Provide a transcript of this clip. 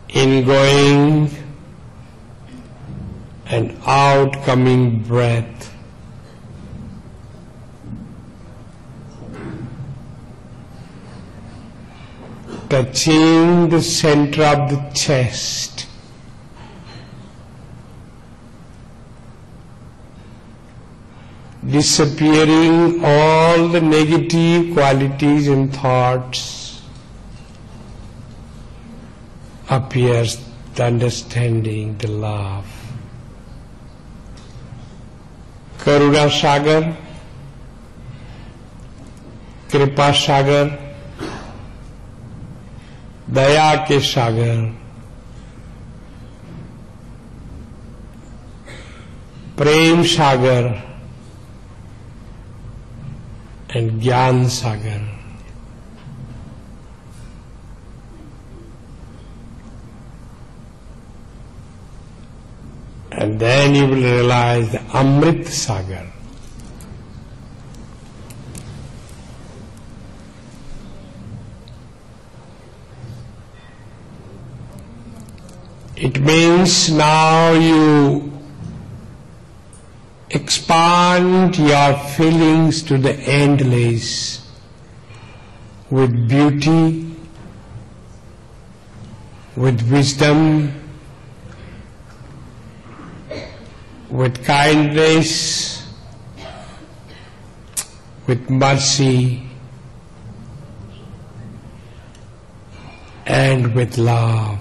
ingoing and outcoming breath. Touching the center of the chest. Disappearing all the negative qualities and thoughts. Appears the understanding, the love. Karuna Sagar, Kripa Sagar, Daya ke Sagar, Prem Sagar and Gyan Sagar. And then you will realize the Amrit Sagar. It means now you expand your feelings to the endless with beauty, with wisdom, with kindness, with mercy, and with love.